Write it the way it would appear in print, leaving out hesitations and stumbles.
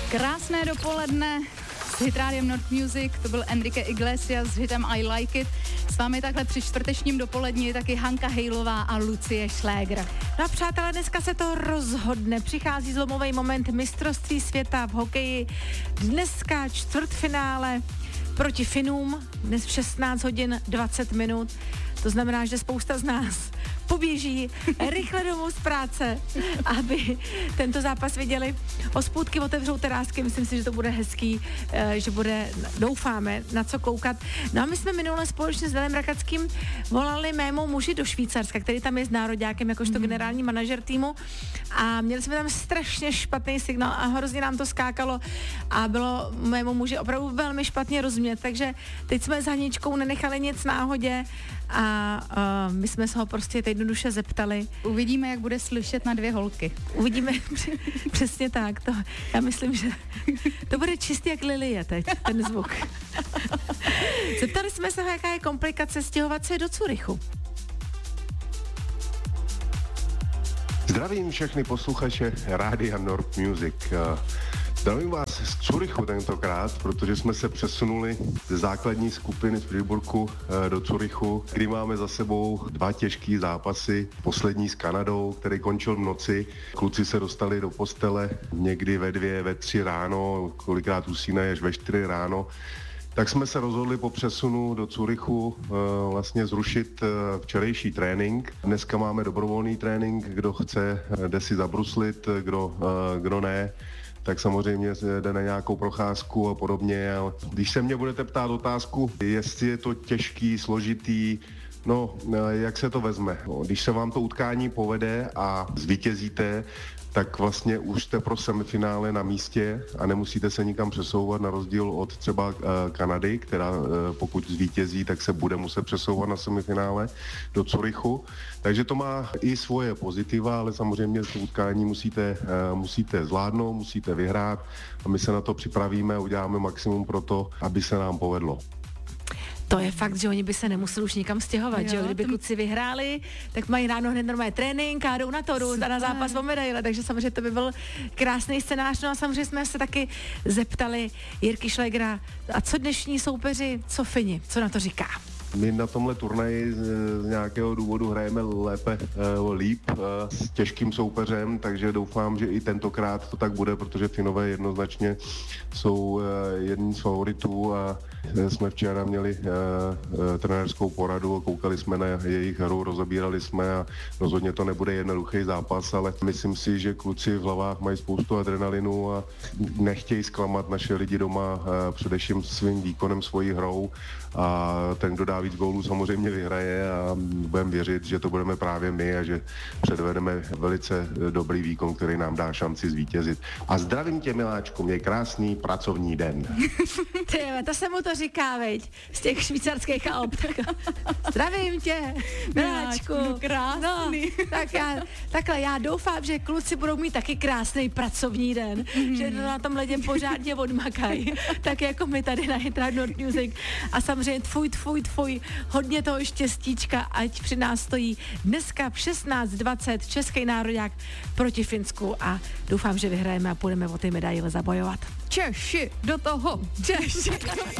Krásné dopoledne s Hitrádiem North Music, to byl Enrique Iglesias s hitem I Like It. S vámi takhle při čtvrtečním dopolední taky Hanka Hejlová a Lucie Šlégr. No a přátelé, dneska se to rozhodne. Přichází zlomový moment mistrovství světa v hokeji. Dneska čtvrtfinále proti Finům, dnes v 16 hodin 20 minut. To znamená, že spousta z nás poběží rychle domů z práce, aby tento zápas viděli. Hospůdky otevřou terásky, myslím si, že to bude hezký, že bude, doufáme, na co koukat. No a my jsme minule společně s Danem Rakackým volali mému muži do Švýcarska, který tam je s nároďákem jakožto generální manažer týmu, a měli jsme tam strašně špatný signál a hrozně nám to skákalo a bylo mému muži opravdu velmi špatně rozumět, takže teď jsme s Haničkou nenechali nic náhodě a my jsme se ho prostě jednoduše zeptali. Uvidíme, jak bude slyšet na dvě holky. Uvidíme, přesně tak. To, já myslím, že to bude čistý jak lilie teď, ten zvuk. Zeptali jsme se ho, jaká je komplikace stěhovat se do Curychu. Zdravím všechny posluchače Rádia North Music. Zdravím vás z Curychu tentokrát, protože jsme se přesunuli ze základní skupiny z Friburgu do Curychu, kdy máme za sebou 2 těžký zápasy. Poslední s Kanadou, který končil v noci. Kluci se dostali do postele někdy ve 2, ve 3 ráno, kolikrát usínají až ve 4 ráno. Tak jsme se rozhodli po přesunu do Curychu vlastně zrušit včerejší trénink. Dneska máme dobrovolný trénink, kdo chce, jde si zabruslit, kdo ne, tak samozřejmě jde na nějakou procházku a podobně. Když se mě budete ptát otázku, jestli je to těžký, složitý, no, jak se to vezme? Když se vám to utkání povede a zvítězíte, tak vlastně už jste pro semifinále na místě a nemusíte se nikam přesouvat, na rozdíl od třeba Kanady, která pokud zvítězí, tak se bude muset přesouvat na semifinále do Curychu. Takže to má i svoje pozitiva, ale samozřejmě to utkání musíte zvládnout, musíte vyhrát a my se na to připravíme a uděláme maximum pro to, aby se nám povedlo. To je fakt, že oni by se nemuseli už nikam stěhovat, jo, že jo? Kdyby kluci vyhráli, tak mají ráno hned normální trénink a jdou na to, a na zápas o medaile, takže samozřejmě to by byl krásný scénář. No a samozřejmě jsme se taky zeptali Jirky Šlégra, a co dnešní soupeři, co Fini, co na to říká? My na tomhle turnaji z nějakého důvodu hrajeme líp s těžkým soupeřem, takže doufám, že i tentokrát to tak bude, protože Finové jednoznačně jsou jedním z favoritů a jsme včera měli trenérskou poradu a koukali jsme na jejich hru, rozebírali jsme a rozhodně to nebude jednoduchý zápas, ale myslím si, že kluci v hlavách mají spoustu adrenalinu a nechtějí zklamat naše lidi doma především svým výkonem, svojí hrou, a ten, kdo dá víc gólů, samozřejmě vyhraje a budeme věřit, že to budeme právě my a že předvedeme velice dobrý výkon, který nám dá šanci zvítězit. A zdravím tě, miláčku, měj krásný pracovní den. Tyjo, to se mu to říká, veď, z těch švýcarských Alp. Zdravím tě, miláčku. Krásný. No, takhle já doufám, že kluci budou mít taky krásný pracovní den, že na tom ledě pořádně odmakají, tak jako my tady na Hitrádiem North Music. A samozřejmě tvůj, hodně toho štěstíčka, ať při nás stojí dneska v 16:20 český nároďák proti Finsku a doufám, že vyhrajeme a půjdeme o ty medaile zabojovat. Češi, do toho! Češi!